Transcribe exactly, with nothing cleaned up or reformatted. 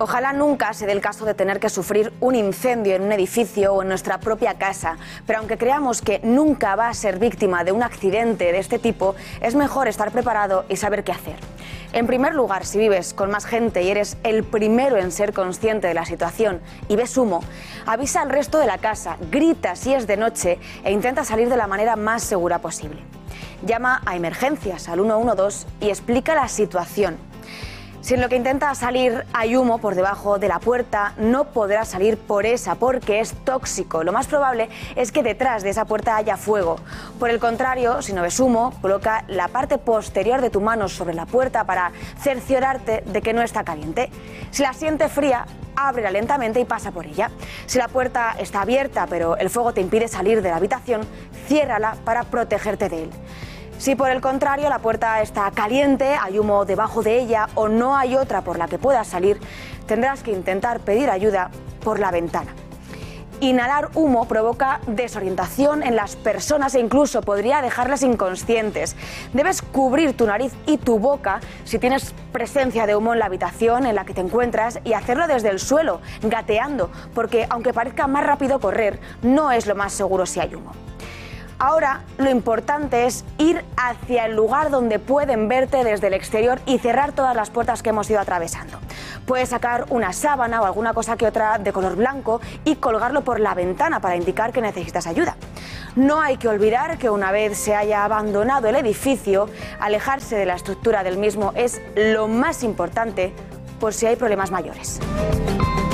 Ojalá nunca se dé el caso de tener que sufrir un incendio en un edificio o en nuestra propia casa, pero aunque creamos que nunca va a ser víctima de un accidente de este tipo, es mejor estar preparado y saber qué hacer. En primer lugar, si vives con más gente y eres el primero en ser consciente de la situación y ves humo, avisa al resto de la casa, grita si es de noche e intenta salir de la manera más segura posible. Llama a emergencias al uno uno dos y explica la situación. Si en lo que intenta salir hay humo por debajo de la puerta, no podrá salir por esa porque es tóxico. Lo más probable es que detrás de esa puerta haya fuego. Por el contrario, si no ves humo, coloca la parte posterior de tu mano sobre la puerta para cerciorarte de que no está caliente. Si la sientes fría, ábrela lentamente y pasa por ella. Si la puerta está abierta pero el fuego te impide salir de la habitación, ciérrala para protegerte de él. Si por el contrario la puerta está caliente, hay humo debajo de ella o no hay otra por la que puedas salir, tendrás que intentar pedir ayuda por la ventana. Inhalar humo provoca desorientación en las personas e incluso podría dejarlas inconscientes. Debes cubrir tu nariz y tu boca si tienes presencia de humo en la habitación en la que te encuentras y hacerlo desde el suelo, gateando, porque aunque parezca más rápido correr, no es lo más seguro si hay humo. Ahora, lo importante es ir hacia el lugar donde pueden verte desde el exterior y cerrar todas las puertas que hemos ido atravesando. Puedes sacar una sábana o alguna cosa que otra de color blanco y colgarlo por la ventana para indicar que necesitas ayuda. No hay que olvidar que una vez se haya abandonado el edificio, alejarse de la estructura del mismo es lo más importante por si hay problemas mayores.